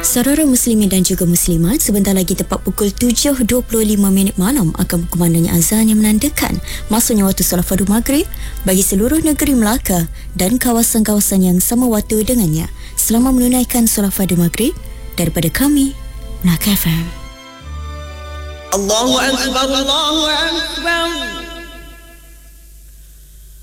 Saudara muslimin dan juga muslimat, sebentar lagi tepat pukul 7.25 malam akan berkumandangnya azan yang menandakan masuknya waktu solat fardu maghrib bagi seluruh negeri Melaka dan kawasan-kawasan yang sama waktu dengannya. Selamat menunaikan solat fardu maghrib daripada kami, Melaka FM. Allahu Akbar, Allahu Akbar.